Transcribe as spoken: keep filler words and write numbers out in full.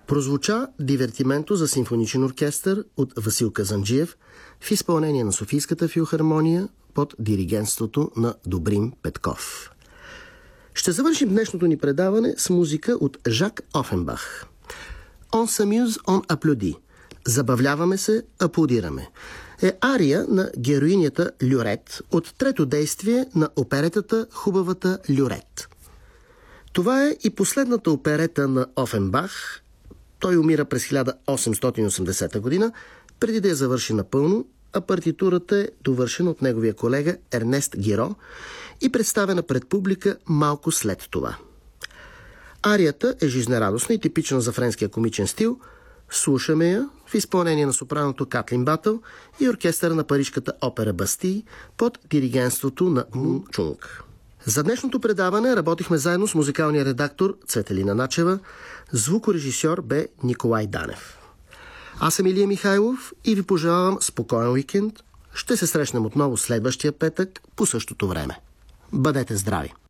Прозвуча дивертименто за симфоничен оркестър от Васил Казанджиев в изпълнение на Софийската филхармония под диригентството на Добрин Петков. Ще завършим днешното ни предаване с музика от Жак Офенбах. On s'amuse, on applaudit. Забавляваме се, аплодираме. Е ария на героинята Люрет от трето действие на оперетата Хубавата Люрет. Това е и последната оперета на Офенбах. Той умира през хиляда осемстотин и осемдесета година, преди да я завърши напълно, а партитурата е довършена от неговия колега Ернест Гиро и представена пред публика малко след това. Арията е жизнерадостна и типична за френския комичен стил. Слушаме я в изпълнение на сопраното Катлин Батъл и оркестъра на парижката опера Бастий под диригентството на Мун Чунг. За днешното предаване работихме заедно с музикалния редактор Цветелина Начева, звукорежисьор бе Николай Данев. Аз съм Илия Михайлов и ви пожелавам спокоен уикенд. Ще се срещнем отново следващия петък по същото време. Бъдете здрави!